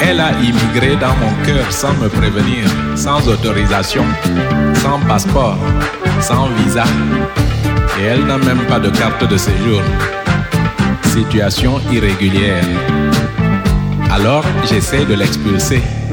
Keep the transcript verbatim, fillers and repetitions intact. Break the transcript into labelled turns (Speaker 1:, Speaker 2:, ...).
Speaker 1: Elle a immigré dans mon cœur sans me prévenir, sans autorisation, sans passeport, sans visa. Et elle n'a même pas de carte de séjour. Situation irrégulière. Alors, j'essaie de l'expulser.